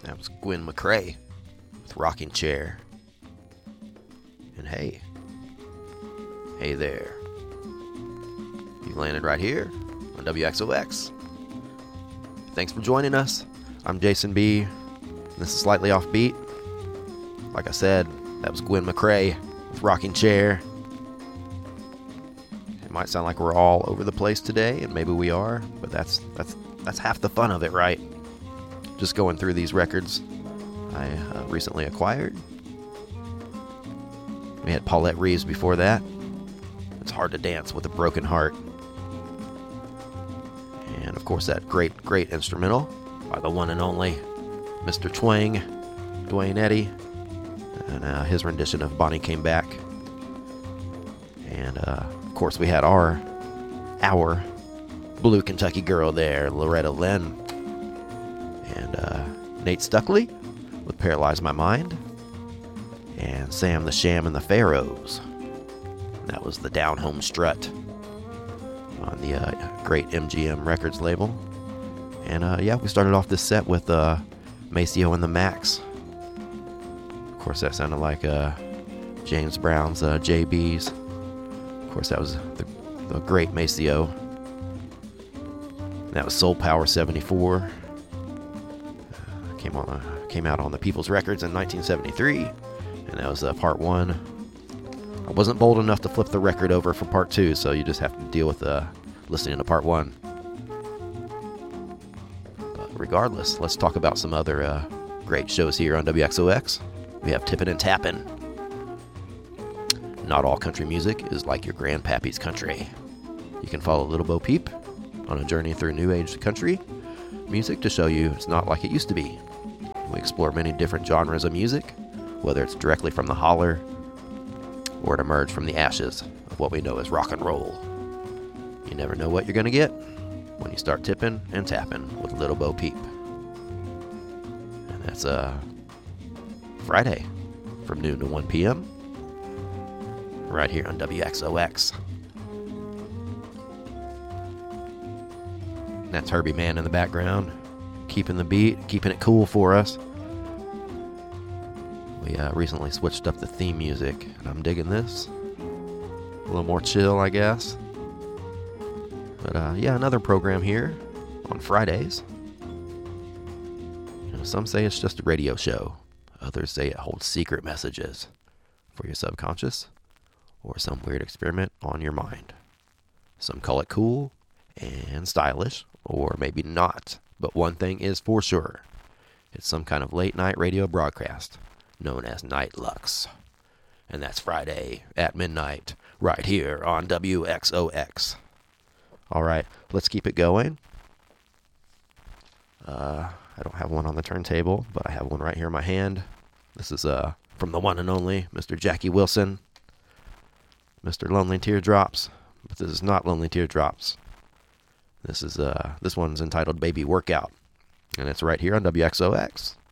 That was Gwen McCrae with Rocking Chair. And hey there. You landed right here on WXOX. Thanks for joining us. I'm Jason B. This is Slightly Offbeat. Like I said, that was Gwen McCrae with Rocking Chair. It might sound like we're all over the place today, and maybe we are, but that's half the fun of it, right? Just going through these records I recently acquired. We had Paulette Reeves before that. It's hard to dance with a broken heart. And of course that great instrumental by the one and only Mr. Twang, Dwayne Eddy, and his rendition of Bonnie Came Back. And of course we had our Blue Kentucky girl there, Loretta Lynn, and Nate Stuckley with Paralyze My Mind, and Sam the Sham and the Pharaohs. That was the Down Home Strut on the great MGM Records label. And we started off this set with Maceo and the Max. Of course, that sounded like James Brown's JB's. Of course, that was the great Maceo. That was Soul Power 74. Came out on the People's Records in 1973, and that was part one. I wasn't bold enough to flip the record over for part two, so you just have to deal with listening to part one. But regardless, let's talk about some other great shows here on WXOX. We have Tippin' and Tappin'. Not all country music is like your grandpappy's country. You can follow Little Bo Peep on a journey through new age country music to show you it's not like it used to be. We explore many different genres of music, whether it's directly from the holler or it emerged from the ashes of what we know as rock and roll. You never know what you're going to get when you start tipping and tapping with Little Bo Peep. And that's Friday from noon to 1 p.m. right here on WXOX. And that's Herbie Mann in the background, keeping the beat, keeping it cool for us. We recently switched up the theme music, and I'm digging this. A little more chill, I guess. But another program here on Fridays. Some say it's just a radio show. Others say it holds secret messages for your subconscious or some weird experiment on your mind. Some call it cool and stylish, or maybe not. But one thing is for sure. It's some kind of late night radio broadcast known as Night Lux. And that's Friday at midnight right here on WXOX. All right, let's keep it going. I don't have one on the turntable, but I have one right here in my hand. This is from the one and only Mr. Jackie Wilson, Mr. Lonely Teardrops. But this is not Lonely Teardrops. This one's entitled Baby Workout, and it's right here on WXOX.